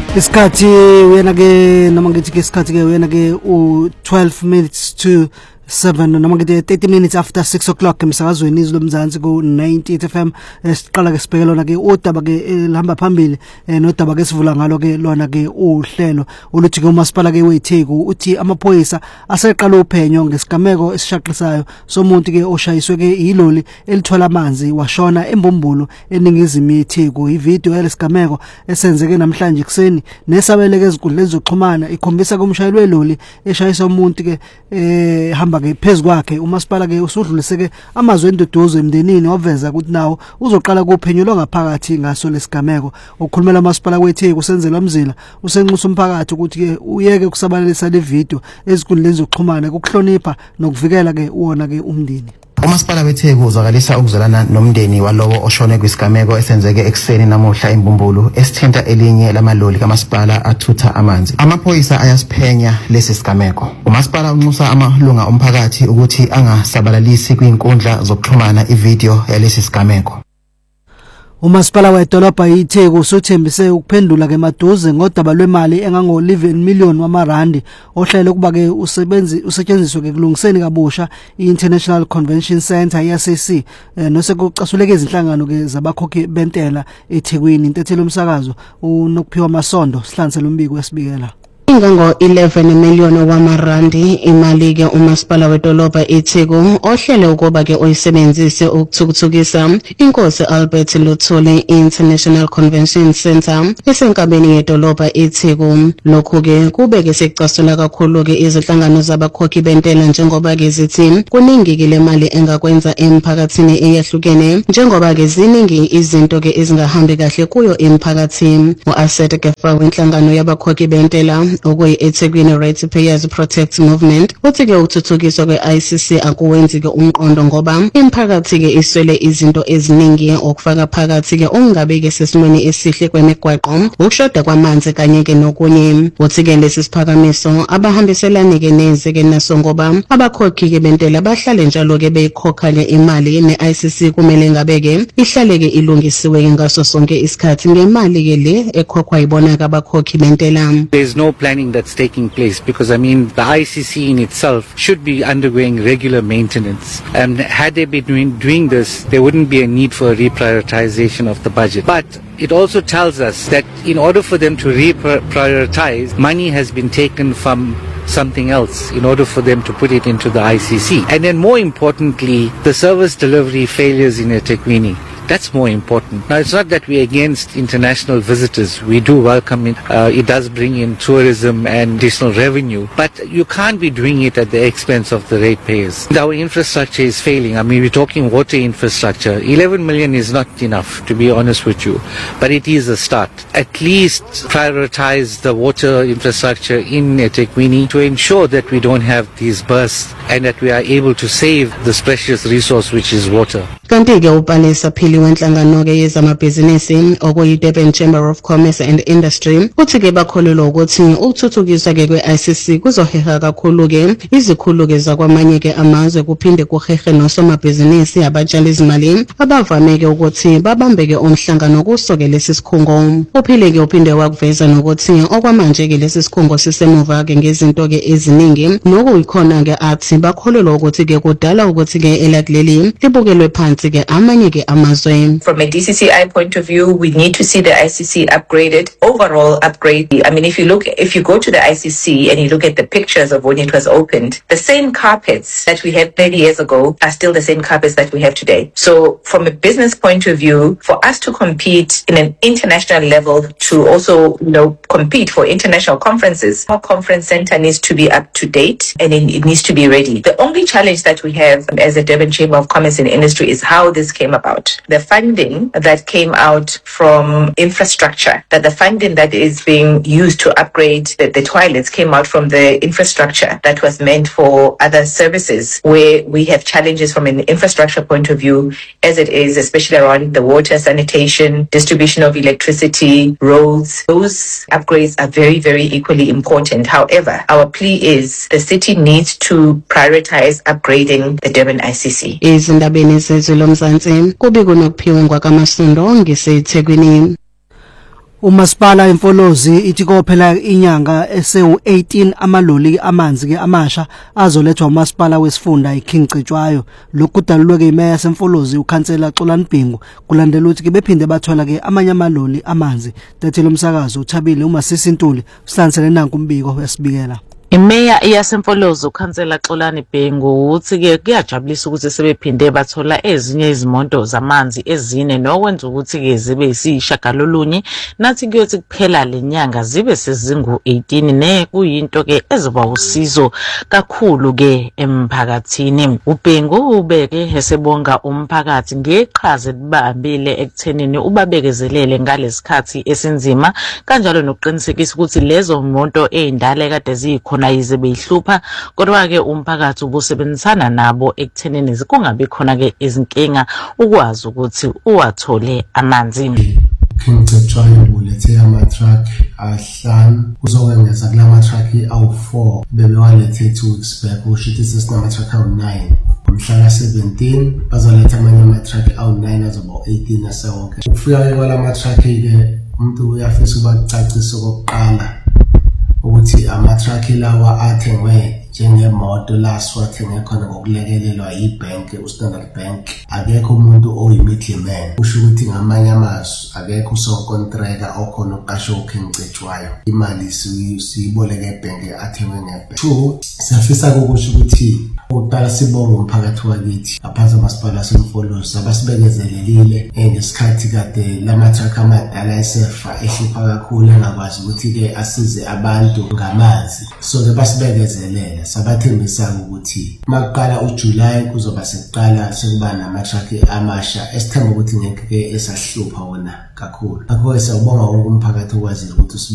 Isikhathi wena ke noma ngithi ke isikhathi ke wena ke u12 minutes to 7 noma ngithi 30 minutes after 6 o'clock emsakazweni izwe lomzansi ku 98 FM. Siqala ke sibheke lona ke udaba ke lihamba phambili nodaba ke sivula ngalo ke lona ke uhlelo oluthi ke umasipala ke weTheku uthi amaphoyisa aseqala uphenyo ngesigameko esishaqisayo somuntu ke oshayiswe ke iloli elithwala amanzi washona embumbulu eningizimu yeTheku. Ivideo yalesigameko esenzeke namhlanje kuseni nesabeleke ezikundleni zokuxhumana ikhombisa ke umshayeli weloli eshayisa umuntu ke hamba ke phezulu kwakhe. Umasipala ke usudlulise ke amazwi endodozo emndenini waveza ukuthi nawo uzoqala kuphenyo longaphakathi ngaso lesigameko. Ukukhulumela umasipala weTheku usenzelwa mzila usenxusa umphakathi ukuthi ke uyeke kusabalalisa le video ezikundleni zokuxhumana ukuhlonipha nokuvikela ke uwona ke umndeni. Umasipala weTheku uzwakalisa ukuzalana nomndeni walowo oshone kwisigameko esenzeke ekseni namuhla embumbulu esithinta elinye lamaloli kamasipala athutha amanzi. Amaphoyisa ayasiphenya lesi sigameko. Umasipala unxusa amalunga omphakathi ukuthi angasabalalisi kwinkundla zokuxhumana ivideo yalesi sigameko. Umasipala wedolobha iTheku usothembise ukuphendula ke maduze ngodaba lwemali engango 11 million wamarandi ohlelo kuba ke usetshenziswe ke kulungiseni kabusha iInternational Convention Center yaSC nosekucasuleke izinhlangano ke zabakhokhi bentela eThekwini. Intethelo umsakazo unokuphiwa amasondo sihlansela umbiko wesibikela. Ingango 11 million wamarandi imali ke umasipala wedolobha iTheku ohlele ukuba ke oyisebenzise ukuthuthukisa inkosi Albert Luthuli International Convention Center esenkabeni yedolobha iTheku. Lokhu ke kubeke secasula kakhulu ke izinhlangano zabakhokhi bentela njengoba ke zithi kuningi ke le mali engakwenza emphakathini eyahlukene njengoba ke ziningi izinto ke ezingahambi kahle kuyo emphakathini. uAsset Gefa wenhlangano yabakhokhi bentela okuyi eThekwini Ratepayers Protect Movement uthi ke ukuthuthukiswa kweICC akuwenzi ke umqondo ngoba imphakathi ke iswele izinto eziningi okufaka phakathi ke ongabeke sesimweni esihle kwemigwaqo ukushoda kwamanzi kanye ke nokunye. Uthi ke lesi siphakamiso abahambiselani ke neze ke naso ngoba abakhokhi ke bentela bahlale njalo ke beyikhokha ke imali neICC kumele ngabeke ihlale ke ilungisiwe ngaso sonke isikhathi ngemali ke le ekhokhwa ibona ke abakhokhi bentela. There's no planning that's taking place because I mean the ICC in itself should be undergoing regular maintenance, and had they been doing this there wouldn't be a need for a reprioritization of the budget. But it also tells us that in order for them to reprioritize, money has been taken from something else in order for them to put it into the ICC. And then more importantly, the service delivery failures in eThekwini. That's more important. Now, it's not that we're against international visitors. We do welcome it. It does bring in tourism and additional revenue. But you can't be doing it at the expense of the ratepayers. Our infrastructure is failing. I mean, we're talking water infrastructure. 11 million is not enough, to be honest with you. But it is a start. At least prioritize the water infrastructure in eThekwini to ensure that we don't have these bursts and that we are able to save this precious resource which is water. Kanti ke uPalesa Phili wenhlangano ke yezamabhizinisi okuyiDurban Chamber of Commerce and Industry uthi ke bakholelwa ukuthi ukuthuthukiswa ke kweICC kuzoheha kakhulu ke izikhulu ke zakwamanye ke amazwe kuphinde kuhehe nosomabhizinisi abatshali izimali abavame ke ukuthi babambe ke umhlangano kusoke lesi sikhungo. Uphile ke uphinde wakuveza nokuthi okwamanje ke lesi sikhungo sisemuva ke ngezinto ke eziningi nokuyikhona ke athi bakholelwa ukuthi ke kudala ukuthi ke elakuleli libukelwe phansi. From a DCCI point of view, we need to see the ICC upgraded, overall upgrade. I mean, if you go to the ICC and you look at the pictures of when it was opened, the same carpets that we had 30 years ago are still the same carpets that we have today. So from a business point of view, for us to compete in an international level, to also, compete for international conferences, our conference center needs to be up to date and it needs to be ready. The only challenge that we have as the Durban Chamber of Commerce and Industry is how this came about. The funding that came out from infrastructure, that the funding that is being used to upgrade the toilets came out from the infrastructure that was meant for other services, where we have challenges from an infrastructure point of view, as it is, especially around the water, sanitation, distribution of electricity, roads. Those upgrades are very, very equally important. However, our plea is the city needs to prioritize upgrading the Durban ICC. Lomzansi kubi kunokuphiwa ngwakamasondo ngiseThekwini. Umasipala eMfolozi ithi kophela inyanga esewu18 amaloli amanzi ke amasha azolethwa umasipala wesifunda iKing Cetshwayo. Lokhu kudalulwe ke imeya yaseMfolozi uKhansela Xolani Bhengu kulandela ukuthi ke bephinde bathola ke amanye amaloli amanzi. Tethela umsakazo uThabile uMasisi Ntuli uhlansele nanku umbiko wesibikela. Imeya yaseMfolozi uKhansela Xolani Bhengu uthi ke kuyajabulisa ukuthi sebephinde bathola ezinye izimoto zamanzi ezine nokwenza ukuthi ke zibe isishagalolunye nathi kuyothi kuphela lenyanga zibe sezingu 18 ne kuyinto ke ezoba usizo kakhulu ke emphakathini. uBhengu ubeke esebonga umphakathi ngeqhaza libambile ekuthenini ubabekezelele ngalesikhathi esinzima kanjalo nokuqinisekisa ukuthi lezo moto ezindala kade zikhona yize beyihlupha kodwa ke umphakathi ubusebenzisana nabo ekuthenini kungabi khona ke izinkinga ukwazi ukuthi uwathole amanzi. King Cetshwayo ulethe ama-truck ahlanu kuzongeza kulama truck awu4 bebewalethe 2 weeks back ushithi sesinama truck awu9 ngomhla ka17 bazoletha amanye ama-truck awu9 azoba 18 asewonke. Ukufika kwalama truck ke umuntu uyafisa ukucacisa okokuqala ukuthi ama-truck lawa athengwe njengemoto lasiwathenge khona ngokulekelelwa yibank uStandard Bank. Akekho umuntu oyimiddleman kusho ukuthi ngamanye amazwi akekho usokontraka okhona uqasho uKing Cetshwayo imali siyiboleke ebank athengwe ngebank. 2 siyafisa ukusho ukuthi uqala sibonga umphakathi wakithi aphansi amasipala aseMfolozi abasibekezelelile ngesikhathi kade lama-truck amadala esefa ehlupha kakhulu engakwazi ukuthi ke asize abantu ngamanzi. So ke basibekezelele sabathembisa ukuthi maqala uJuly kuzoba sekuqala sekuba nama-truck amasha esithemba ukuthi ngeke ke esahlupha wona kakhulu. Akho siyabonga wonke umphakathi okwazi ukuthi